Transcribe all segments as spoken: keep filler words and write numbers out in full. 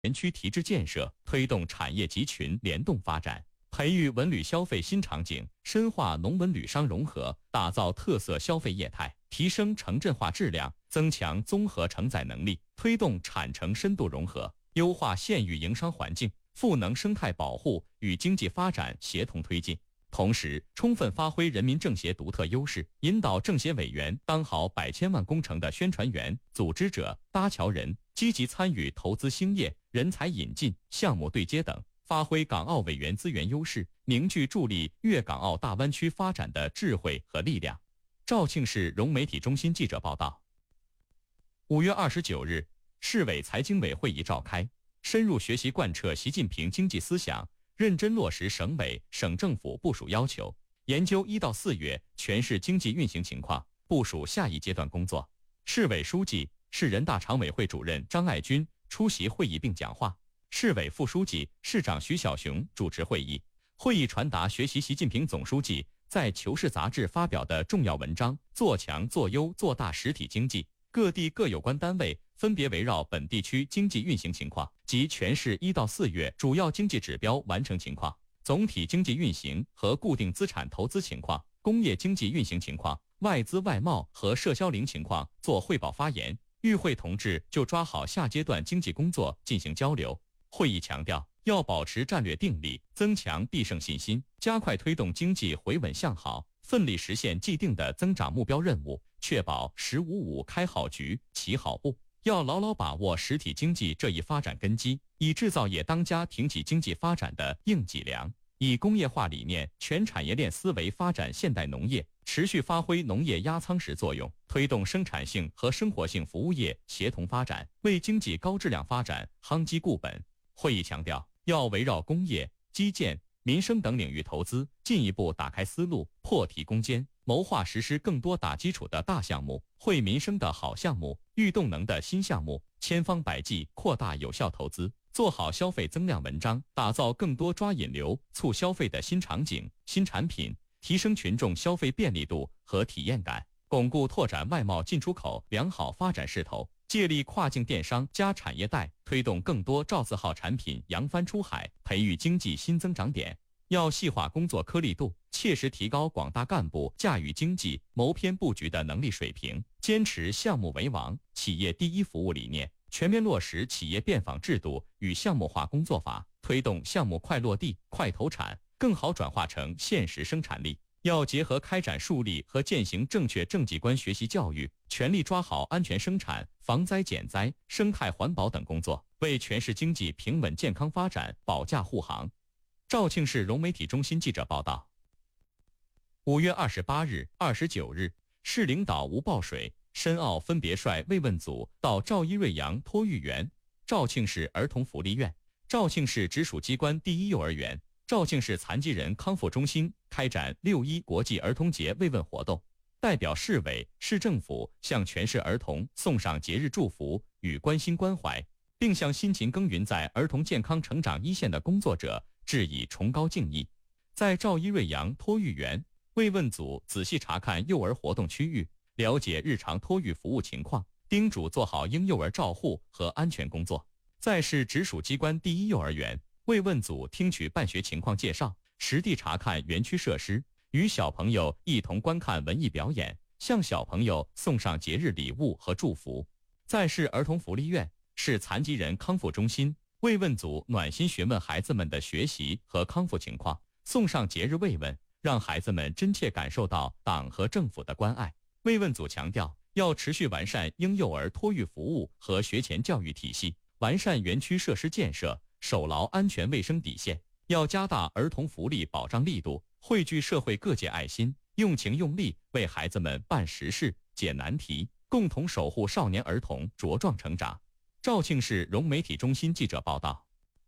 园区提质建设，推动产业集群联动发展，培育文旅消费新场景，深化农文旅商融合，打造特色消费业态，提升城镇化质量，增强综合承载能力，推动产城深度融合，优化县域营商环境，赋能生态保护与经济发展协同推进。同时，充分发挥人民政协独特优势，引导政协委员当好百千万工程的宣传员、组织者、搭桥人，积极参与投资兴业、人才引进、项目对接等，发挥港澳委员资源优势，凝聚助力粤港澳大湾区发展的智慧和力量。肇庆市融媒体中心记者报道。五月二十九日，市委财经委会议召开，深入学习贯彻习近平经济思想，认真落实省委、省政府部署要求，研究一到四月全市经济运行情况，部署下一阶段工作。市委书记、市人大常委会主任张爱军出席会议并讲话，市委副书记、市长徐小雄主持会议。会议传达学习习近平总书记在《求是》杂志发表的重要文章，做强、做优、做大实体经济。各地各有关单位分别围绕本地区经济运行情况及全市一到四月主要经济指标完成情况、总体经济运行和固定资产投资情况、工业经济运行情况、外资外贸和涉销零情况做汇报发言。与会同志就抓好下阶段经济工作进行交流。会议强调，要保持战略定力，增强必胜信心，加快推动经济回稳向好，奋力实现既定的增长目标任务，确保“十五五”开好局、起好步。要牢牢把握实体经济这一发展根基，以制造业当家挺起经济发展的硬脊梁，以工业化理念、全产业链思维发展现代农业，持续发挥农业压舱石作用，推动生产性和生活性服务业协同发展，为经济高质量发展夯基固本。会议强调，要围绕工业、基建、民生等领域投资，进一步打开思路，破题攻坚，谋划实施更多打基础的大项目、惠民生的好项目、育动能的新项目，千方百计扩大有效投资，做好消费增量文章，打造更多抓引流、促消费的新场景、新产品，提升群众消费便利度和体验感，巩固拓展外贸进出口良好发展势头，借力跨境电商加产业带，推动更多造字号产品扬帆出海，培育经济新增长点。要细化工作颗粒度，切实提高广大干部驾驭经济、谋篇布局的能力水平，坚持项目为王、企业第一服务理念，全面落实企业遍访制度与项目化工作法，推动项目快落地、快投产，更好转化成现实生产力。要结合开展树立和践行正确政绩观学习教育，全力抓好安全生产、防灾减灾、生态环保等工作，为全市经济平稳健康发展保驾护航。肇庆市融媒体中心记者报道。五月二十八日、二十九日，市领导吴报水、申奥分别率慰问组到赵一瑞阳托育园、肇庆市儿童福利院、肇庆市直属机关第一幼儿园、肇庆市残疾人康复中心开展六一国际儿童节慰问活动，代表市委、市政府向全市儿童送上节日祝福与关心关怀，并向辛勤耕耘在儿童健康成长一线的工作者致以崇高敬意。在赵一瑞阳托育园，慰问组仔细查看幼儿活动区域，了解日常托育服务情况，叮嘱做好婴幼儿照护和安全工作。在市直属机关第一幼儿园，慰问组听取办学情况介绍，实地查看园区设施，与小朋友一同观看文艺表演，向小朋友送上节日礼物和祝福。在市儿童福利院、市残疾人康复中心，慰问组暖心询问孩子们的学习和康复情况，送上节日慰问，让孩子们真切感受到党和政府的关爱。慰问组强调，要持续完善婴幼儿托育服务和学前教育体系，完善园区设施建设，守牢安全卫生底线，要加大儿童福利保障力度，汇聚社会各界爱心，用情用力为孩子们办实事、解难题，共同守护少年儿童茁壮成长。肇庆市融媒体中心记者报道。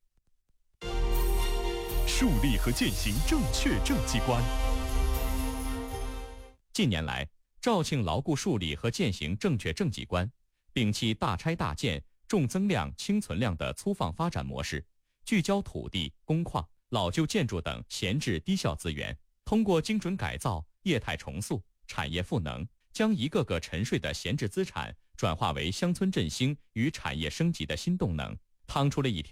树立和践行正确政绩观。 近年来，肇庆牢固树立和践行正确政绩观，摒弃大拆大建、重增量轻存量的粗放发展模式，聚焦土地、工矿、老旧建筑等闲置低效资源，通过精准改造、业态重塑、产业赋能，将一个个沉睡的闲置资产转化为乡村振兴与产业升级的新动能， 趟出了一条